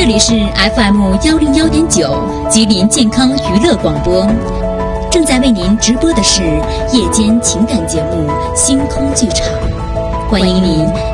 这里是 FM101.9吉林健康娱乐广播，正在为您直播的是夜间情感节目《星空剧场》，欢迎您